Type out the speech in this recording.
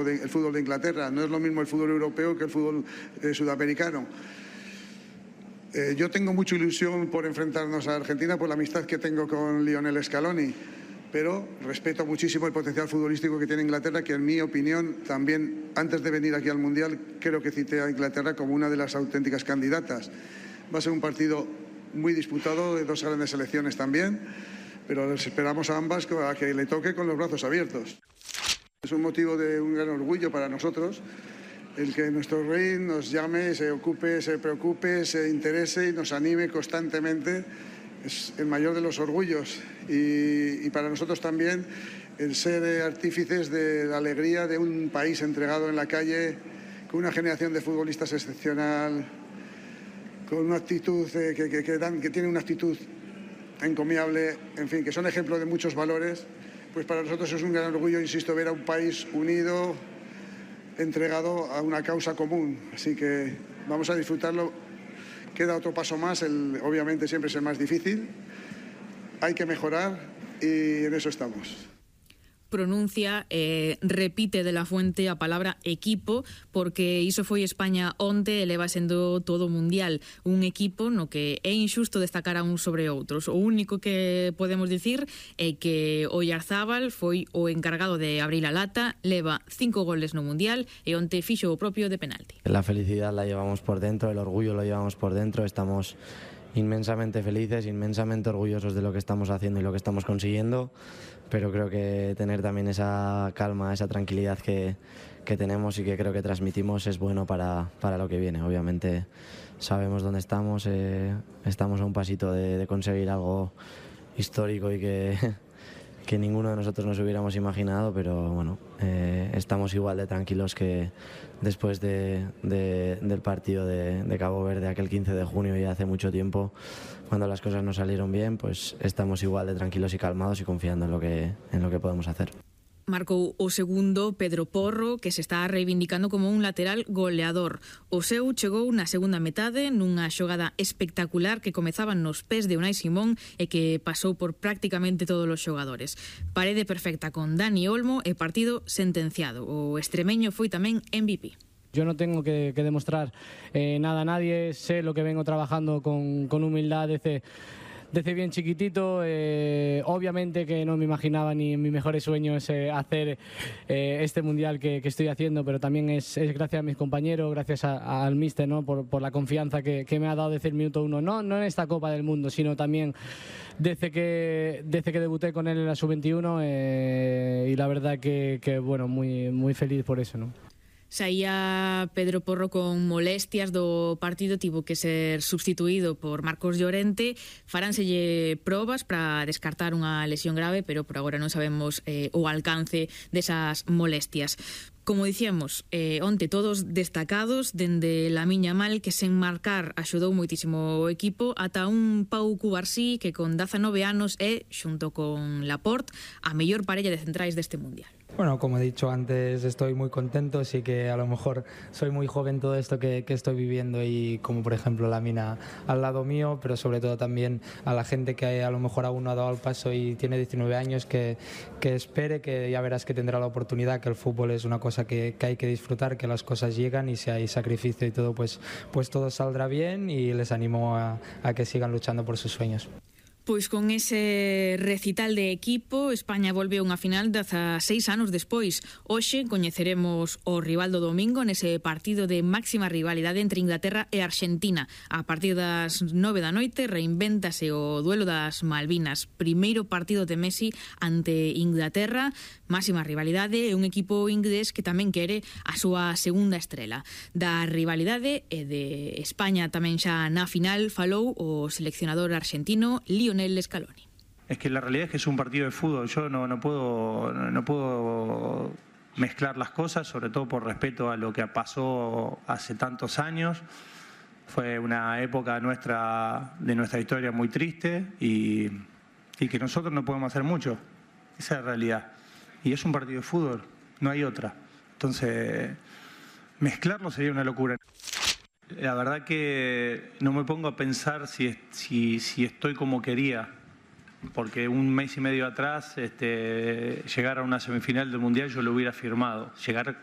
el fútbol de Inglaterra, no es lo mismo el fútbol europeo que el fútbol sudamericano. Yo tengo mucha ilusión por enfrentarnos a Argentina por la amistad que tengo con Lionel Scaloni, pero respeto muchísimo el potencial futbolístico que tiene Inglaterra, que en mi opinión también, antes de venir aquí al Mundial, creo que cité a Inglaterra como una de las auténticas candidatas. Va a ser un partido muy disputado, de dos grandes selecciones también, pero les esperamos a ambas a que le toque con los brazos abiertos. Es un motivo de un gran orgullo para nosotros el que nuestro rey nos llame, se ocupe, se preocupe, se interese y nos anime constantemente. Es el mayor de los orgullos y para nosotros también el ser artífices de la alegría de un país entregado en la calle, con una generación de futbolistas excepcional, con una actitud que tiene una actitud encomiable, en fin, que son ejemplos de muchos valores. Pues para nosotros es un gran orgullo, insisto, ver a un país unido, entregado a una causa común. Así que vamos a disfrutarlo. Queda otro paso más, obviamente siempre es el más difícil. Hay que mejorar y en eso estamos. Pronuncia, repite de la Fuente a palabra equipo, porque iso foi España onte e leva sendo todo mundial un equipo no que é injusto destacar a uns sobre outros. O único que podemos dicir é que Oyarzábal foi o encargado de abrir a lata, leva 5 goles no mundial e onte fixo o propio de penalti. La felicidad la llevamos por dentro, el orgullo lo llevamos por dentro, estamos inmensamente felices, inmensamente orgullosos de lo que estamos haciendo y lo que estamos consiguiendo, pero creo que tener también esa calma, esa tranquilidad que tenemos y que creo que transmitimos es bueno para lo que viene. Obviamente sabemos dónde estamos, estamos a un pasito de conseguir algo histórico y que ninguno de nosotros nos hubiéramos imaginado, pero bueno, estamos igual de tranquilos que después del partido de Cabo Verde aquel 15 de junio y hace mucho tiempo, cuando las cosas no salieron bien, pues estamos igual de tranquilos y calmados y confiando en lo que podemos hacer. Marcou o segundo Pedro Porro, que se está reivindicando como un lateral goleador. O seu chegou na segunda metade nunha xogada espectacular que comezaban nos pés de Unai Simón e que pasou por prácticamente todos os xogadores. Parede perfecta con Dani Olmo e partido sentenciado. O extremeño foi tamén MVP. Yo no tengo que demostrar nada a nadie, sé lo que vengo trabajando con humildad desde bien chiquitito. Obviamente que no me imaginaba ni en mis mejores sueños hacer este mundial que estoy haciendo, pero también es gracias a mis compañeros, gracias al míster, ¿no? por la confianza que me ha dado desde el minuto uno, no en esta Copa del Mundo, sino también desde que debuté con él en la Sub-21 y la verdad que bueno, muy feliz por eso, ¿no? Saía Pedro Porro con molestias do partido, tivo que ser substituído por Marcos Llorente. Faránselle probas para descartar unha lesión grave, pero por agora non sabemos o alcance desas molestias. Como dicíamos, onte todos destacados, dende Lamine Yamal, que sen marcar axudou moitísimo o equipo, ata un Pau Cubarsí que con 19 anos é, xunto con Laporte, a mellor parella de centrais deste mundial. Bueno, como he dicho antes, estoy muy contento, sí que a lo mejor soy muy joven todo esto que estoy viviendo y como por ejemplo la mina al lado mío, pero sobre todo también a la gente que a lo mejor aún no ha dado el paso y tiene 19 años, que espere, que ya verás que tendrá la oportunidad, que el fútbol es una cosa que hay que disfrutar, que las cosas llegan y si hay sacrificio y todo, pues todo saldrá bien y les animo a que sigan luchando por sus sueños. Pois con ese recital de equipo, España volve a unha final 16 anos despois. Hoxe coñeceremos o rival do domingo nese partido de máxima rivalidade entre Inglaterra e Argentina. A partir das 9 da noite reinvéntase o duelo das Malvinas. Primeiro partido de Messi ante Inglaterra, máxima rivalidade e un equipo inglés que tamén quere a súa segunda estrela. Da rivalidade e de España tamén xa na final falou o seleccionador argentino Lionel Scaloni. Es que la realidad es que es un partido de fútbol. Yo no puedo mezclar las cosas, sobre todo por respeto a lo que pasó hace tantos años. Fue una época de nuestra historia muy triste y que nosotros no podemos hacer mucho. Esa es la realidad. Y es un partido de fútbol, no hay otra. Entonces, mezclarlo sería una locura. La verdad que no me pongo a pensar si estoy como quería, porque un mes y medio atrás llegar a una semifinal del Mundial yo lo hubiera firmado. Llegar